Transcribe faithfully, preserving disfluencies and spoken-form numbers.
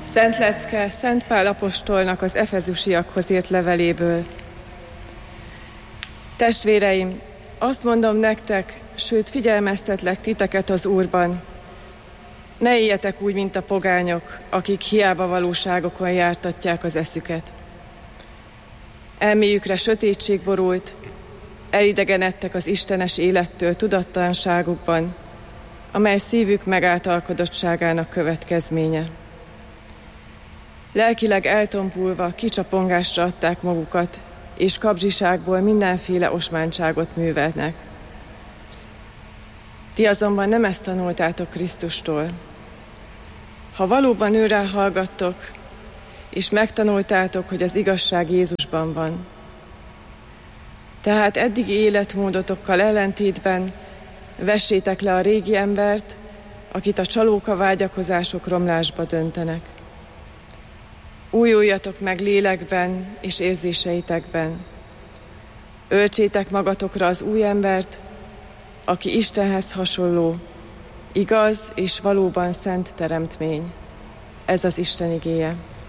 Szent lecke Szent Pál apostolnak az efezusiakhoz írt leveléből. Testvéreim, azt mondom nektek, sőt figyelmeztetlek titeket az Úrban. Ne éljetek úgy, mint a pogányok, akik hiába valóságokon jártatják az eszüket. Elméjükre sötétség borult, elidegenedtek az istenes élettől tudattalanságukban, amely szívük megáltalkodottságának következménye. Lelkileg eltompulva kicsapongásra adták magukat, és kapzsiságból mindenféle osmántságot művelnek. Ti azonban nem ezt tanultátok Krisztustól. Ha valóban őrá hallgattok, és megtanultátok, hogy az igazság Jézusban van. Tehát eddigi életmódotokkal ellentétben vessétek le a régi embert, akit a csalóka vágyakozások romlásba döntenek. Újuljatok meg lélekben és érzéseitekben. Öltsétek magatokra az új embert, aki Istenhez hasonló, igaz és valóban szent teremtmény. Ez az Isten igéje.